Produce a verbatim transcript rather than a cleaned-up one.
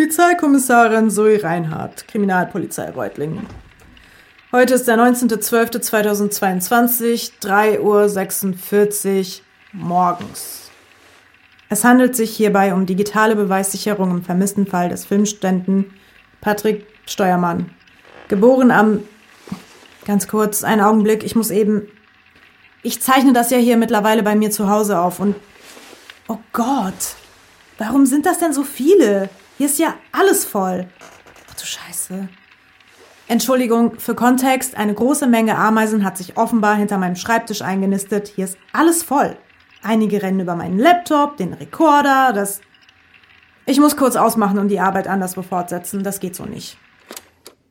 Polizeikommissarin Zoe Reinhardt, Kriminalpolizei Reutlingen. Heute ist der neunzehnter zwölfter zweitausendzweiundzwanzig, drei Uhr sechsundvierzig morgens. Es handelt sich hierbei um digitale Beweissicherung im vermissten Fall des Filmstudenten Patrick Steuermann. Geboren am... Ganz kurz, einen Augenblick, ich muss eben... Ich zeichne das ja hier mittlerweile bei mir zu Hause auf und... Oh Gott, warum sind das denn so viele? Hier ist ja alles voll. Ach du Scheiße. Entschuldigung, für Kontext, eine große Menge Ameisen hat sich offenbar hinter meinem Schreibtisch eingenistet. Hier ist alles voll. Einige rennen über meinen Laptop, den Rekorder, das... Ich muss kurz ausmachen und die Arbeit anderswo fortsetzen, das geht so nicht.